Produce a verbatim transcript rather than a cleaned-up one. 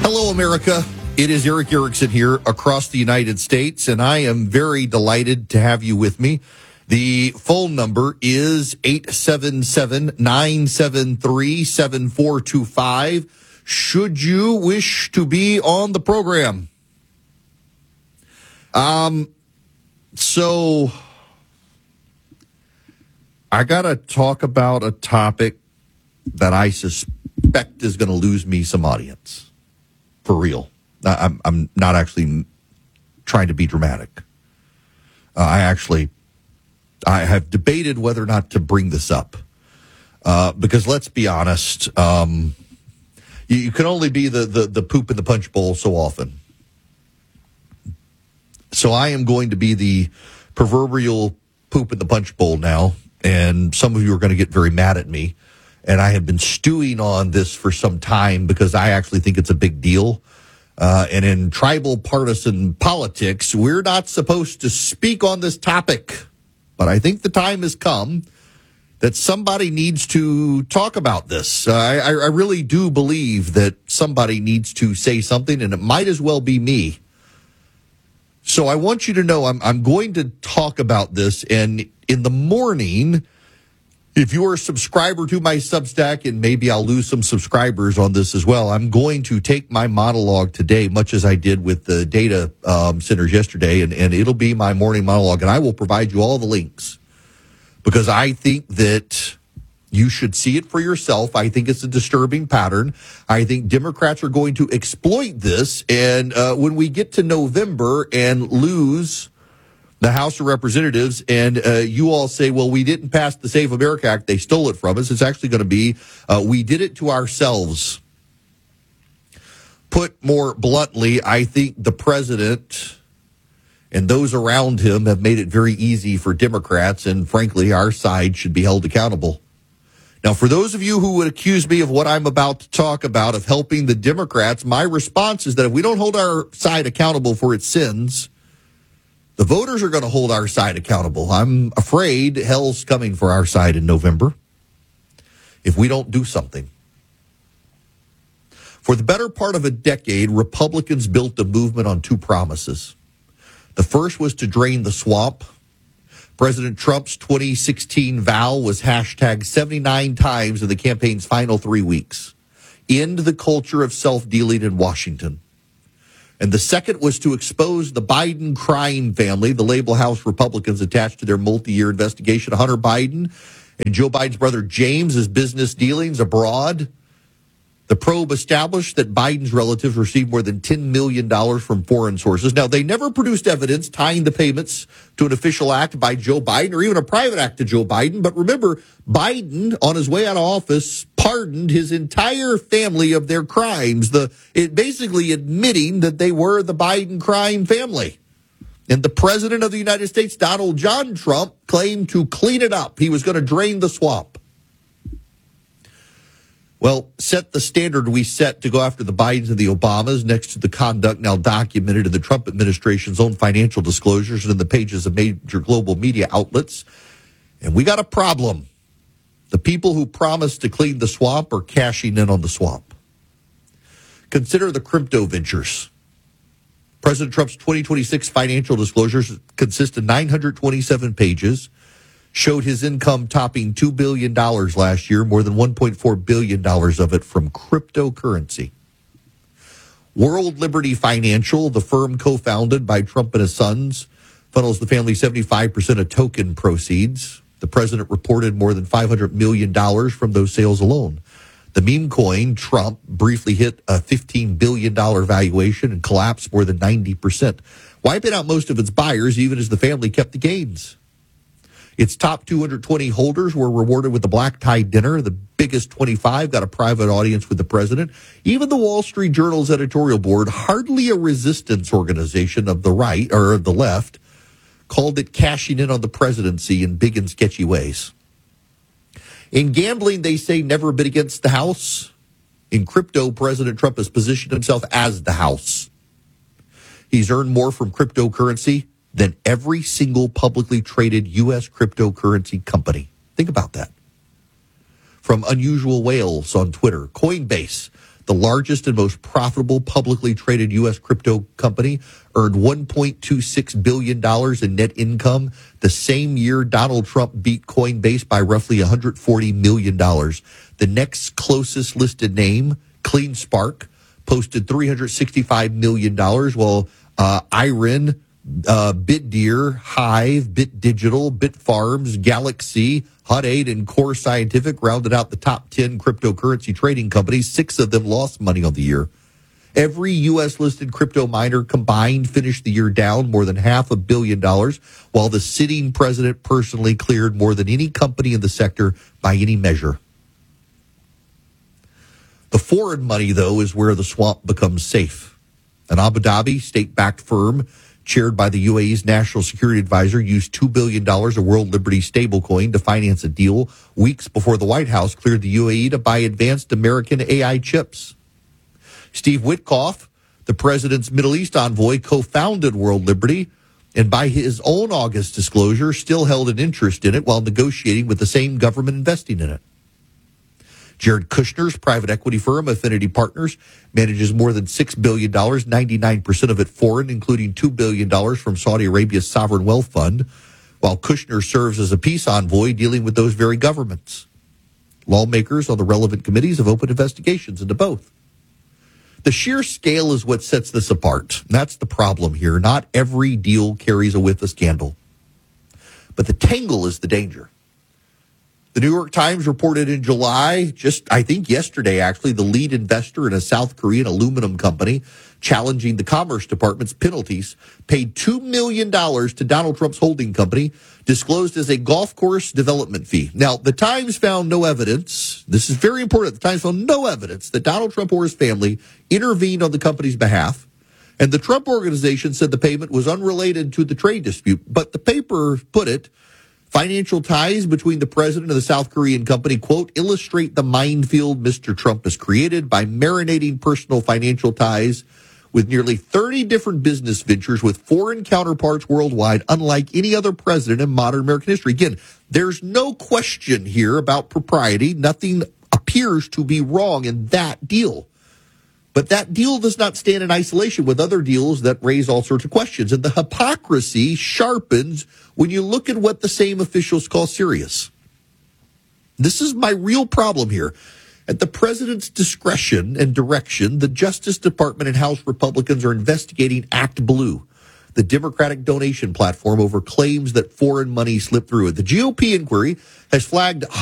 Hello, America. It is Erick Erickson here across the United States, and I am very delighted to have you with me. The phone number is eight seven seven, nine seven three, seven four two five. Should you wish to be on the program? Um, so I got to talk about a topic that I suspect is going to lose me some audience. For real. I'm, I'm not actually trying to be dramatic. Uh, I actually, I have debated whether or not to bring this up. Uh, because let's be honest, um, you, you can only be the, the, the poop in the punch bowl so often. So I am going to be the proverbial poop in the punch bowl now. And some of you are going to get very mad at me. And I have been stewing on this for some time because I actually think it's a big deal. Uh, and in tribal partisan politics, we're not supposed to speak on this topic. But I think the time has come that somebody needs to talk about this. Uh, I, I really do believe that somebody needs to say something, and it might as well be me. So I want you to know I'm, I'm going to talk about this, and in the morning, if you are a subscriber to my Substack, and maybe I'll lose some subscribers on this as well, I'm going to take my monologue today, much as I did with the data um, centers yesterday, and, and it'll be my morning monologue, and I will provide you all the links because I think that you should see it for yourself. I think it's a disturbing pattern. I think Democrats are going to exploit this, and uh, when we get to November and lose the House of Representatives, and uh, you all say, well, we didn't pass the Save America Act. They stole it from us. It's actually going to be, uh, we did it to ourselves. Put more bluntly, I think the president and those around him have made it very easy for Democrats, and frankly, our side should be held accountable. Now, for those of you who would accuse me of what I'm about to talk about, of helping the Democrats, my response is that if we don't hold our side accountable for its sins, the voters are going to hold our side accountable. I'm afraid hell's coming for our side in November if we don't do something. For the better part of a decade, Republicans built a movement on two promises. The first was to drain the swamp. President Trump's twenty sixteen vow was hashtag seventy-nine times in the campaign's final three weeks. End the culture of self-dealing in Washington. And the second was to expose the Biden crime family, the label House Republicans attached to their multi-year investigation of Hunter Biden and Joe Biden's brother James's business dealings abroad. The probe established that Biden's relatives received more than ten million dollars from foreign sources. Now, they never produced evidence tying the payments to an official act by Joe Biden or even a private act to Joe Biden. But remember, Biden, on his way out of office, pardoned his entire family of their crimes, the it basically admitting that they were the Biden crime family. And the president of the United States, Donald John Trump, claimed to clean it up. He was going to drain the swamp. Well, set the standard we set to go after the Bidens and the Obamas next to the conduct now documented in the Trump administration's own financial disclosures and in the pages of major global media outlets. And we got a problem. The people who promised to clean the swamp are cashing in on the swamp. Consider the crypto ventures. President Trump's twenty twenty-six financial disclosures consist of nine hundred twenty-seven pages, showed his income topping two billion dollars last year, more than one point four billion dollars of it from cryptocurrency. World Liberty Financial, the firm co-founded by Trump and his sons, funnels the family seventy-five percent of token proceeds. The president reported more than five hundred million dollars from those sales alone. The meme coin, Trump, briefly hit a fifteen billion dollars valuation and collapsed more than ninety percent, wiping out most of its buyers even as the family kept the gains. Its top two hundred twenty holders were rewarded with a black tie dinner. The biggest twenty-five got a private audience with the president. Even the Wall Street Journal's editorial board, hardly a resistance organization of the right or the left, called it cashing in on the presidency in big and sketchy ways. In gambling, they say never bid against the house. In crypto, President Trump has positioned himself as the house. He's earned more from cryptocurrency than every single publicly traded U S cryptocurrency company. Think about that. From Unusual Whales on Twitter, Coinbase, the largest and most profitable publicly traded U S crypto company, earned one point two six billion dollars in net income the same year Donald Trump beat Coinbase by roughly one hundred forty million dollars. The next closest listed name, CleanSpark, posted three hundred sixty-five million dollars, while uh, Iron, uh, BitDeer, Hive, BitDigital, Bitfarms, Galaxy, Hut eight, and Core Scientific rounded out the top ten cryptocurrency trading companies. Six of them lost money on the year. Every U S-listed crypto miner combined finished the year down more than half a billion dollars, while the sitting president personally cleared more than any company in the sector by any measure. The foreign money, though, is where the swamp becomes safe. An Abu Dhabi state-backed firm chaired by the U A E's national security advisor used two billion dollars of World Liberty stablecoin to finance a deal weeks before the White House cleared the U A E to buy advanced American A I chips. Steve Witkoff, the president's Middle East envoy, co-founded World Liberty, and by his own August disclosure, still held an interest in it while negotiating with the same government investing in it. Jared Kushner's private equity firm, Affinity Partners, manages more than six billion dollars, ninety-nine percent of it foreign, including two billion dollars from Saudi Arabia's sovereign wealth fund, while Kushner serves as a peace envoy dealing with those very governments. Lawmakers on the relevant committees have opened investigations into both. The sheer scale is what sets this apart. That's the problem here. Not every deal carries a whiff of scandal. But the tangle is the danger. The New York Times reported in July, just I think yesterday actually, the lead investor in a South Korean aluminum company challenging the Commerce Department's penalties paid two million dollars to Donald Trump's holding company, disclosed as a golf course development fee. Now, the Times found no evidence. This is very important. The Times found no evidence that Donald Trump or his family intervened on the company's behalf. And the Trump organization said the payment was unrelated to the trade dispute. But the paper put it, financial ties between the president and the South Korean company, quote, illustrate the minefield Mister Trump has created by marinating personal financial ties with nearly thirty different business ventures with foreign counterparts worldwide, unlike any other president in modern American history. Again, there's no question here about propriety. Nothing appears to be wrong in that deal. But that deal does not stand in isolation with other deals that raise all sorts of questions. And the hypocrisy sharpens when you look at what the same officials call serious. This is my real problem here. At the president's discretion and direction, the Justice Department and House Republicans are investigating Act Blue, the Democratic donation platform, over claims that foreign money slipped through it. The G O P inquiry has flagged